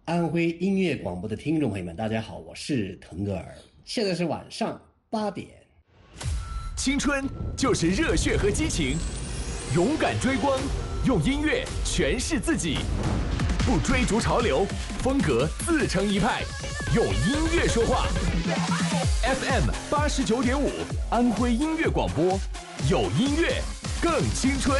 安徽音乐广播的听众朋友们，大家好，我是腾格尔，现在是晚上8点。 青春就是热血和激情，勇敢追光，用音乐诠释自己，不追逐潮流，风格自成一派，用音乐说话。FM 89.5，安徽音乐广播，有音乐更青春。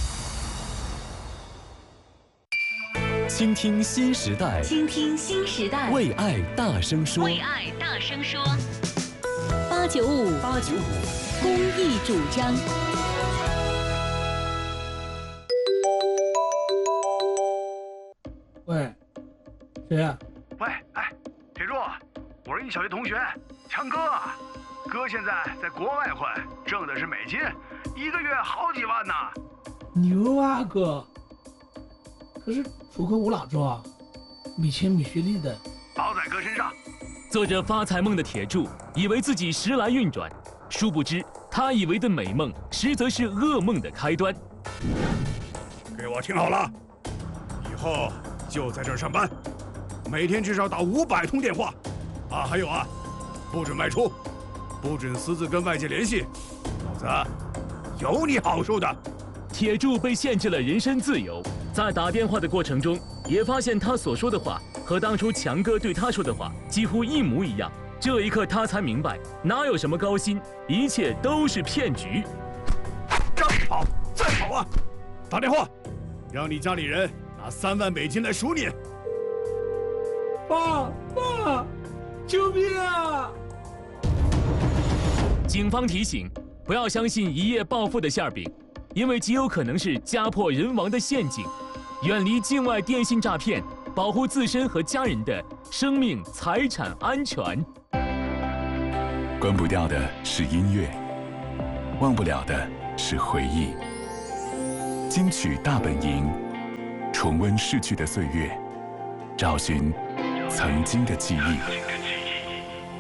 倾听新时代， 倾听新时代， 为爱大声说， 为爱大声说。895公益主张。 喂，谁呀？ 喂，哎，铁柱，我是你小学同学强哥啊。哥现在在国外混，挣的是美金，1个月好几万呢。 牛啊哥！可是出口我哪做啊？没钱没学历的。 包在哥身上。 做着发财梦的铁柱以为自己时来运转，殊不知他以为的美梦实则是噩梦的开端。 给我听好了，以后就在这儿上班，每天至少打500通电话啊！还有啊，不准外出，不准私自跟外界联系，否则有你好受的。 铁柱被限制了人身自由，在打电话的过程中，也发现他所说的话和当初强哥对他说的话几乎一模一样。这一刻他才明白，哪有什么高薪，一切都是骗局。 再跑，再跑啊！打电话，让你家里人拿3万美金来赎你。 爸，救命啊！ 警方提醒，不要相信一夜暴富的馅饼，因为极有可能是家破人亡的陷阱。远离境外电信诈骗，保护自身和家人的生命财产安全。 关不掉的是音乐，忘不了的是回忆。金曲大本营，重温逝去的岁月，找寻曾经的记忆。